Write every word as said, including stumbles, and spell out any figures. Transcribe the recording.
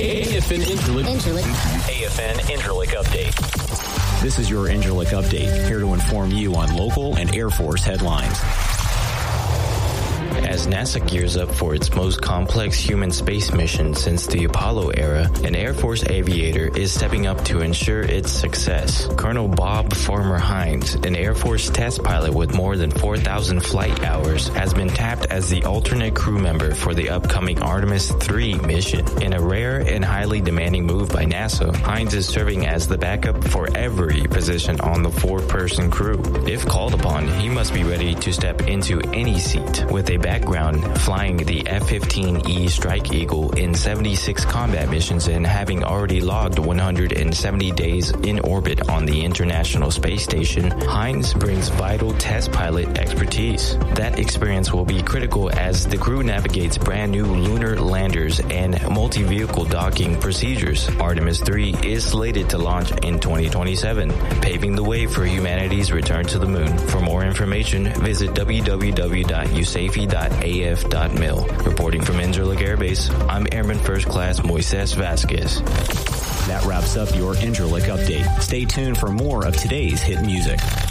A F N Incirlik. A F N Incirlik Update. This is your Incirlik Update, here to inform you on local and Air Force headlines. As NASA gears up for its most complex human space mission since the Apollo era, an Air Force aviator is stepping up to ensure its success. Colonel Bob Farmer Hines, an Air Force test pilot with more than four thousand flight hours, has been tapped as the alternate crew member for the upcoming Artemis three mission. In a rare and highly demanding move by NASA, Hines is serving as the backup for every position on the four-person crew. If called upon, he must be ready to step into any seat with a background flying the F fifteen E Strike Eagle in seventy-six combat missions and having already logged one hundred seventy days in orbit on the International Space Station. Hines brings vital test pilot expertise. That experience will be critical as the crew navigates brand new lunar landers and multi-vehicle docking procedures. Artemis three is slated to launch in twenty twenty-seven, paving the way for humanity's return to the moon. For more information, visit w w w dot u s a f e dot a f dot mil. Reporting from Incirlik Air Base, I'm Airman First Class Moises Vasquez. That wraps up your Incirlik Update. Stay tuned for more of today's hit music.